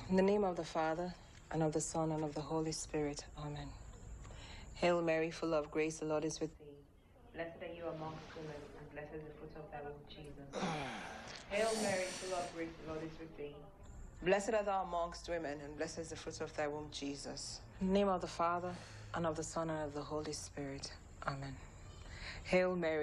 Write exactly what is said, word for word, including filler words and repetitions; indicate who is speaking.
Speaker 1: In the name of the Father, and of the Son, and of the Holy Spirit. Amen. Hail Mary, full of grace, the Lord is with thee. Blessed are you amongst women, and blessed is the fruit of thy womb, Jesus. Hail Mary, full of grace, the Lord is with thee. Blessed art thou amongst women, and blessed is the fruit of thy womb, Jesus. In the name of the Father, and of the Son, and of the Holy Spirit. Amen. Hail Mary.